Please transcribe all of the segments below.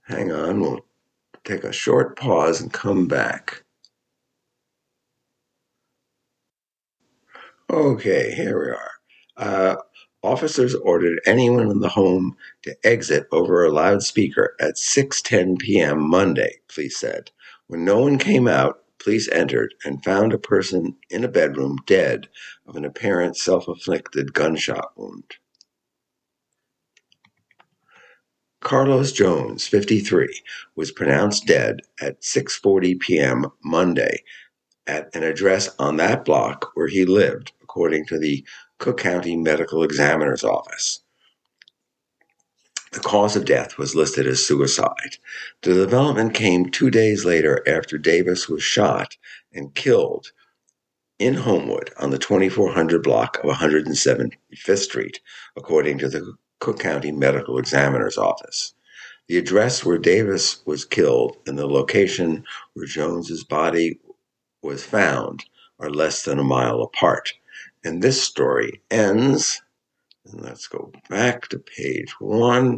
Hang on, we'll take a short pause and come back. Okay, here we are. Officers ordered anyone in the home to exit over a loudspeaker at 6:10 p.m. Monday, police said. When no one came out, police entered and found a person in a bedroom dead of an apparent self-inflicted gunshot wound. Carlos Jones, 53, was pronounced dead at 6:40 p.m. Monday at an address on that block where he lived, according to the Cook County Medical Examiner's Office. The cause of death was listed as suicide. The development came 2 days later after Davis was shot and killed in Homewood on the 2400 block of 175th Street, according to the Cook County Medical Examiner's Office. The address where Davis was killed and the location where Jones's body was found are less than a mile apart. And this story ends, and let's go back to page 1.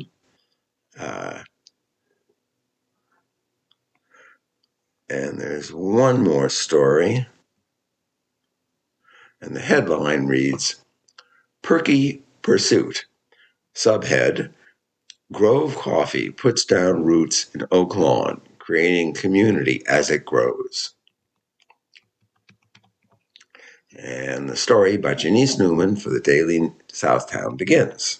And there's one more story, and the headline reads, Perky Pursuit. Subhead, Grove Coffee puts down roots in Oak Lawn, creating community as it grows. And the story by Janice Newman for the Daily Southtown begins.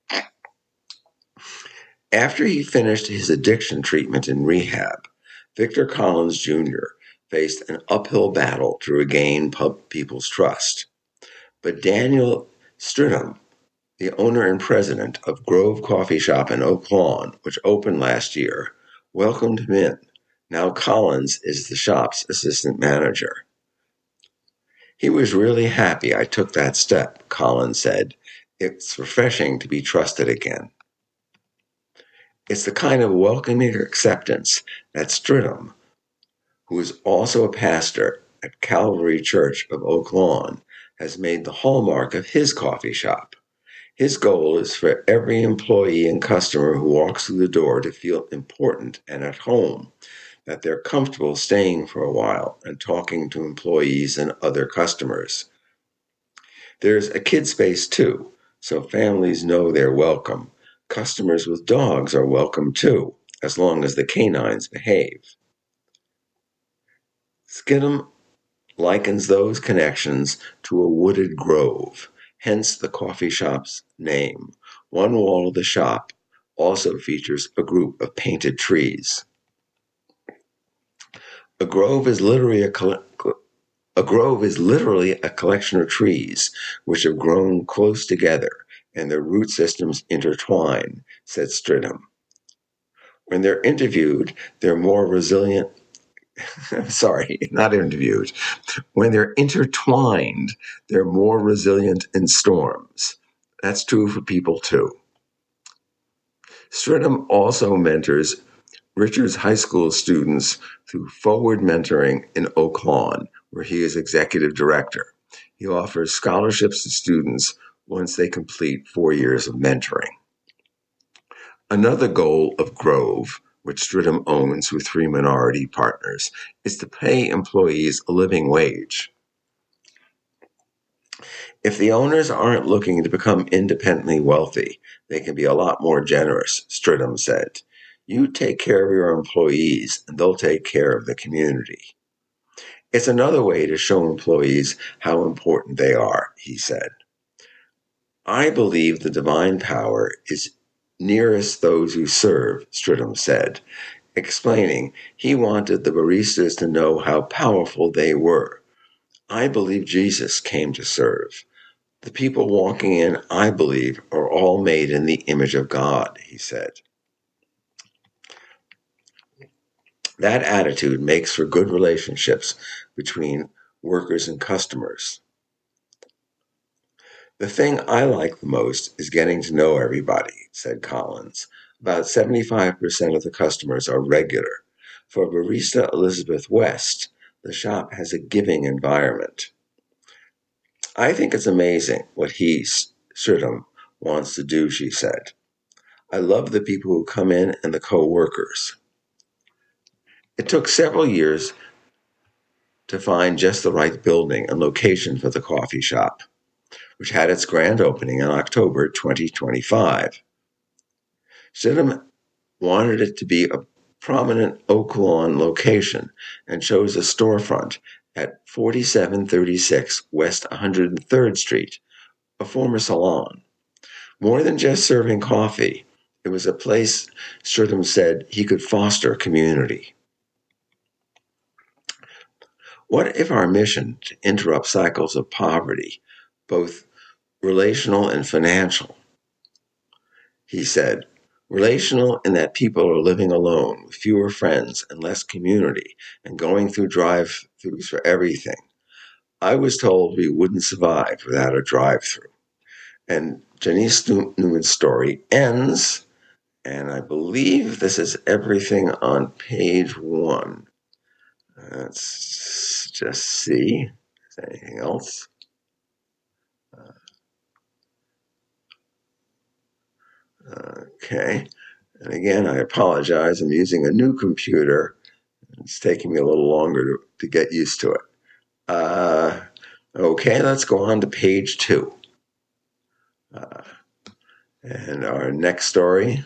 After he finished his addiction treatment in rehab, Victor Collins Jr. faced an uphill battle to regain people's trust. But Daniel Stridham, the owner and president of Grove Coffee Shop in Oak Lawn, which opened last year, welcomed him in. Now Collins is the shop's assistant manager. He was really happy I took that step, Collins said. It's refreshing to be trusted again. It's the kind of welcoming acceptance that Stridham, who is also a pastor at Calvary Church of Oak Lawn, has made the hallmark of his coffee shop. His goal is for every employee and customer who walks through the door to feel important and at home, that they're comfortable staying for a while and talking to employees and other customers. There's a kid space too, so families know they're welcome. Customers with dogs are welcome too, as long as the canines behave. Stridham likens those connections to a wooded grove, hence the coffee shop's name. One wall of the shop also features a group of painted trees. A grove is literally a collection of trees which have grown close together and their root systems intertwine, said Stridham. When they're interviewed, they're more resilient. Sorry, not interviewed. When they're intertwined, they're more resilient in storms. That's true for people too. Stridham also mentors Richards High School students through Forward Mentoring in Oak Lawn, where he is executive director. He offers scholarships to students once they complete 4 years of mentoring. Another goal of Grove, which Stridham owns with 3 minority partners, is to pay employees a living wage. If the owners aren't looking to become independently wealthy, they can be a lot more generous, Stridham said. You take care of your employees, and they'll take care of the community. It's another way to show employees how important they are, he said. I believe the divine power is nearest those who serve, Stridham said, explaining he wanted the baristas to know how powerful they were. I believe Jesus came to serve. The people walking in, I believe, are all made in the image of God, he said. That attitude makes for good relationships between workers and customers. The thing I like the most is getting to know everybody, said Collins. About 75% of the customers are regular. For barista Elizabeth West, the shop has a giving environment. I think it's amazing what Stridham wants to do, she said. I love the people who come in and the co-workers. It took several years to find just the right building and location for the coffee shop, which had its grand opening in October 2025. Stidham wanted it to be a prominent Oak Lawn location and chose a storefront at 4736 West 103rd Street, a former salon. More than just serving coffee, it was a place Stidham said he could foster community. What if our mission to interrupt cycles of poverty, both relational and financial? He said, relational in that people are living alone with fewer friends and less community and going through drive-thrus for everything. I was told we wouldn't survive without a drive-thru. And Janice Newman's story ends, and I believe this is everything on page 1. Let's just see. Is there anything else? Okay. And again, I apologize. I'm using a new computer. It's taking me a little longer to get used to it. Okay, let's go on to page 2. And our next story.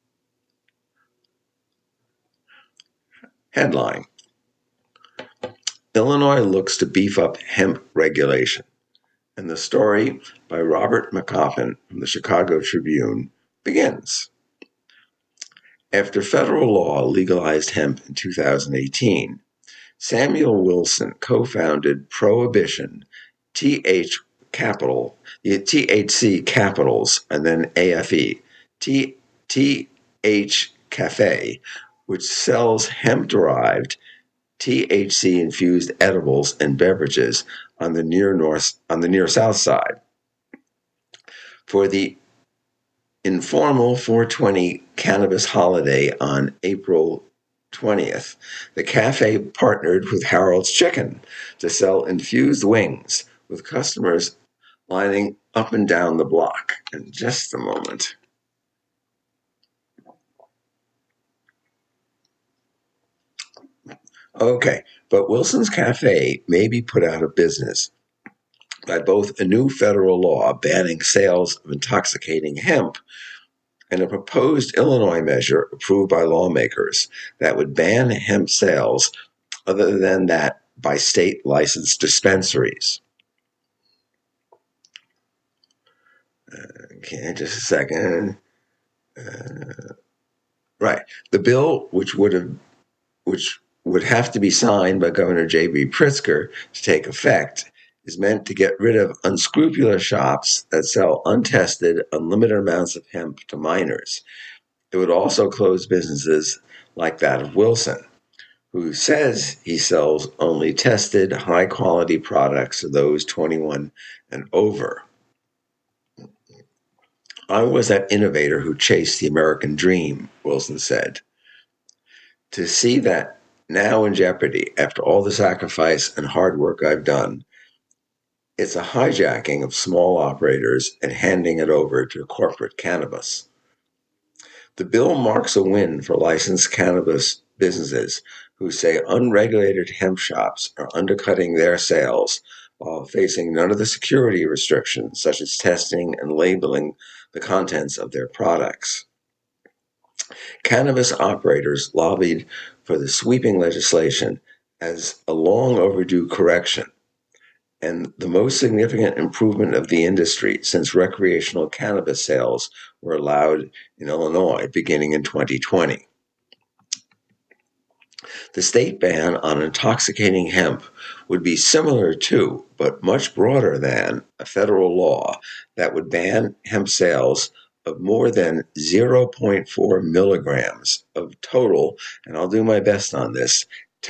Headline: Illinois looks to beef up hemp regulation. And the story by Robert McCoppin from the Chicago Tribune begins. After federal law legalized hemp in 2018, Samuel Wilson co-founded Prohibition THC Capitals, and then AFE, TH Cafe, which sells hemp-derived THC-infused edibles and beverages on the near South Side. For the informal 420 cannabis holiday on April 20th, the cafe partnered with Harold's Chicken to sell infused wings, with customers lining up and down the block. In just a moment. Okay, but Wilson's Cafe may be put out of business by both a new federal law banning sales of intoxicating hemp and a proposed Illinois measure approved by lawmakers that would ban hemp sales other than that by state licensed dispensaries. Okay, just a second. Right. The bill, which would have to be signed by Governor J.B. Pritzker to take effect, is meant to get rid of unscrupulous shops that sell untested, unlimited amounts of hemp to minors. It would also close businesses like that of Wilson, who says he sells only tested, high-quality products to those 21 and over. I was that innovator who chased the American dream, Wilson said. To see that now in jeopardy after all the sacrifice and hard work I've done, it's a hijacking of small operators and handing it over to corporate cannabis. The bill marks a win for licensed cannabis businesses who say unregulated hemp shops are undercutting their sales while facing none of the security restrictions, such as testing and labeling the contents of their products. Cannabis operators lobbied for the sweeping legislation as a long overdue correction and the most significant improvement of the industry since recreational cannabis sales were allowed in Illinois beginning in 2020. The state ban on intoxicating hemp would be similar to, but much broader than, a federal law that would ban hemp sales of more than 0.4 milligrams of total, and I'll do my best on this,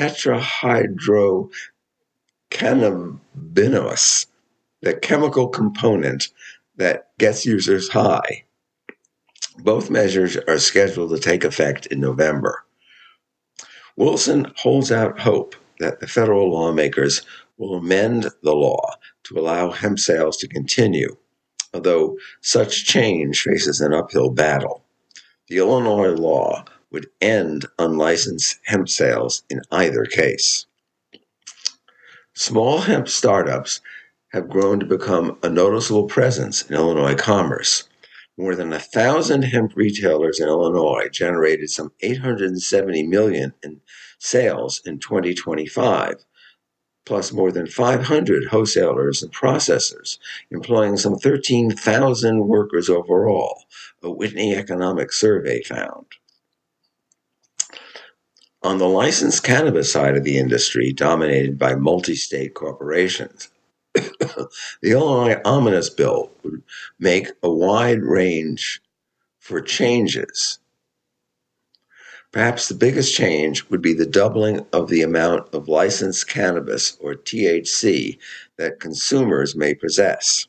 tetrahydrocannabinol, the chemical component that gets users high. Both measures are scheduled to take effect in November. Wilson holds out hope that the federal lawmakers will amend the law to allow hemp sales to continue, although such change faces an uphill battle. The Illinois law would end unlicensed hemp sales in either case. Small hemp startups have grown to become a noticeable presence in Illinois commerce. More than 1,000 hemp retailers in Illinois generated some $870 million in sales in 2025, plus more than 500 wholesalers and processors, employing some 13,000 workers overall, a Whitney Economic Survey found. On the licensed cannabis side of the industry, dominated by multi-state corporations, the Illinois Omnibus Bill would make a wide range for changes. Perhaps the biggest change would be the doubling of the amount of licensed cannabis, or THC, that consumers may possess.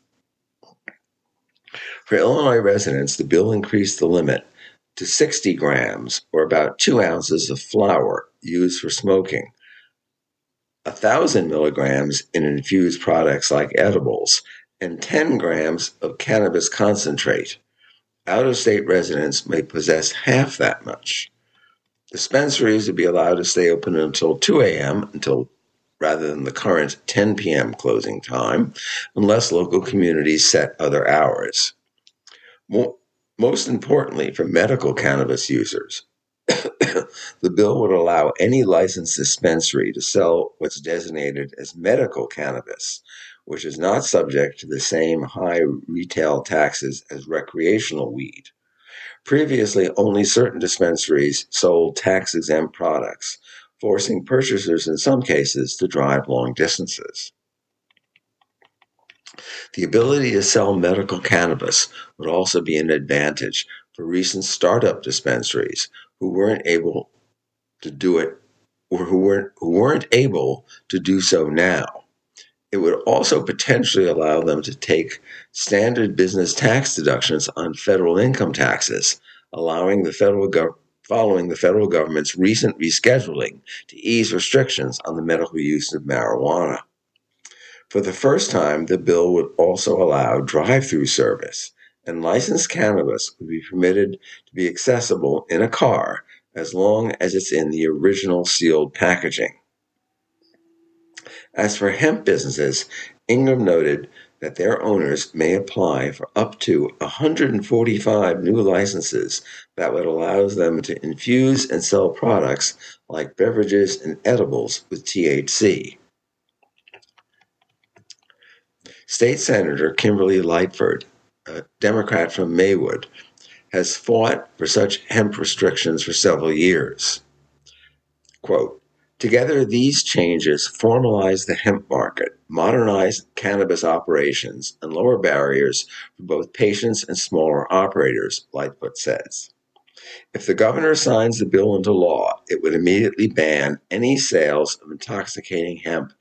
For Illinois residents, the bill increased the limit to 60 grams, or about 2 ounces of flower used for smoking, 1,000 milligrams in infused products like edibles, and 10 grams of cannabis concentrate. Out-of-state residents may possess half that much. Dispensaries would be allowed to stay open until 2 a.m. rather than the current 10 p.m. closing time, unless local communities set other hours. Most importantly, for medical cannabis users, the bill would allow any licensed dispensary to sell what's designated as medical cannabis, which is not subject to the same high retail taxes as recreational weed. Previously, only certain dispensaries sold tax-exempt products, forcing purchasers in some cases to drive long distances. The ability to sell medical cannabis would also be an advantage for recent startup dispensaries who weren't able to do it, or who weren't able to do so now. It would also potentially allow them to take standard business tax deductions on federal income taxes, following the federal government's recent rescheduling to ease restrictions on the medical use of marijuana. For the first time, the bill would also allow drive-through service, and licensed cannabis would be permitted to be accessible in a car as long as it's in the original sealed packaging. As for hemp businesses, Ingram noted that their owners may apply for up to 145 new licenses that would allow them to infuse and sell products like beverages and edibles with THC. State Senator Kimberly Lightford, a Democrat from Maywood, has fought for such hemp restrictions for several years. Quote, "Together, these changes formalize the hemp market, modernize cannabis operations, and lower barriers for both patients and smaller operators," Lightfoot says. If the governor signs the bill into law, it would immediately ban any sales of intoxicating hemp